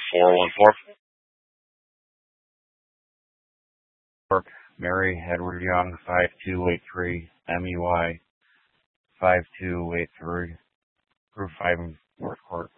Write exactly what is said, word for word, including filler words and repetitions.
four one four. Mary Edward Young, five two eight three, M U I five two eight three, Group five North Court.